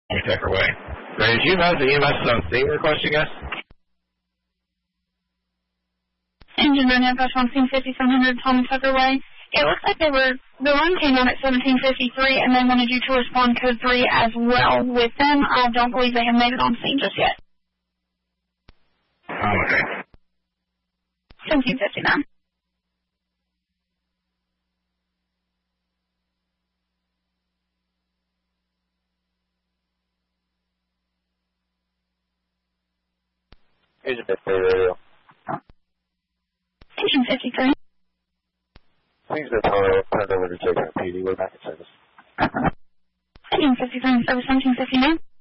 Tucker Way. Ray, did you know the EMS is on scene requesting us? Engine run Aircraft on scene 5700 Tommy Tucker Way. It looks like the run came on at 1753 and they wanted you to respond code 3 as well with them. I don't believe they have made it on scene just yet. Oh, okay. 1759. Here's a bit for radio. Engine 53. Things that are turned over to JPMPD. We're back in service. Engine 53 service 1759.